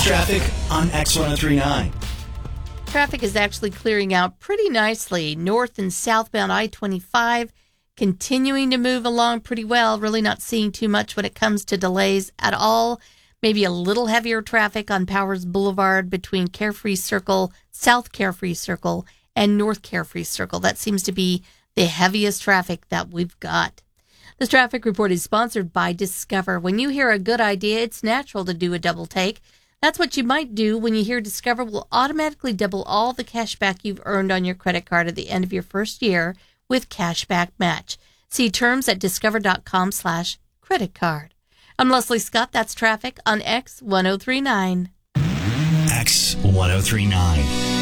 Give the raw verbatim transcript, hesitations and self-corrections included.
traffic on X ten thirty-nine. Traffic is actually clearing out pretty nicely. North and southbound I twenty-five continuing to move along pretty well. Really not seeing too much when it comes to delays at all. Maybe a little heavier traffic on Powers Boulevard between Carefree Circle, South Carefree Circle, and North Carefree Circle. That seems to be the heaviest traffic that we've got. This traffic report is sponsored by Discover. When you hear a good idea, it's natural to do a double take. That's what you might do when you hear Discover will automatically double all the cash back you've earned on your credit card at the end of your first year with Cashback Match. See terms at discover.com slash credit card. I'm Leslie Scott. That's traffic on X ten thirty-nine. X ten thirty-nine.